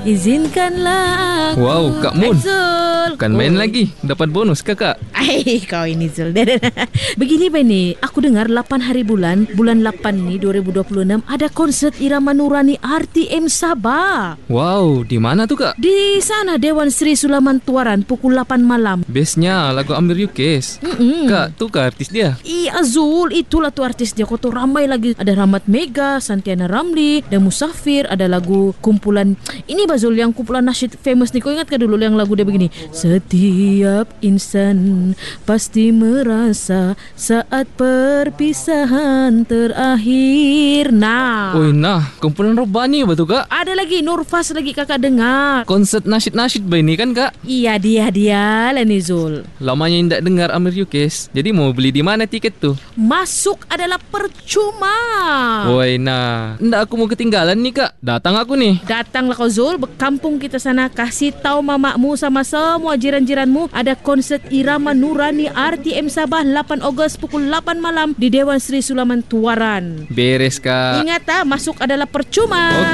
Izinkanlah aku. Wow, Kak Mun. Zul. Kan main lagi. Dapat bonus kakak. Kau ini Zul. Begini Beni, aku dengar 8 hari bulan 8 ni 2026 ada konsert irama Nurani RTM Sabah. Wow, di mana tuh kak? Di sana Dewan Sri Sulaman Tuaran pukul 8 malam. Bestnya lagu Amir Yukes. Kak, tuh kak artis dia. Iya Zul, itulah tuh artis dia. Kau tuh ramai lagi. Ada Rahmat Mega, Santiana Ramli, dan Musafir. Ada lagu kumpulan ini Bazul, yang kumpulan nasyid famous nih. Kau ingat ke dulu yang lagu dia begini? Setiap insan pasti merasa saat perpisahan terakhir. Nah, kumpulan Robani betul kak? Ada lagi Nurfas lagi kakak dengar. Konsert nasyid-nasyid ini kan kak? Iya dia lah nih Zul. Lamanya tidak dengar Amir Yukes. Jadi mau beli di mana tiket tuh? Masuk adalah percuma. Nah, ndak aku mau ketinggalan nih kak. Datang aku nih. Datanglah kau Zul, kampung kita sana. Kasih tahu mamakmu sama semua jiran-jiranmu ada konsert irama Nurani RTM Sabah 8 Ogos pukul 8 malam di Dewan Sri Sulaman Tuaran. Beres kak. Ingat masuk adalah percuma.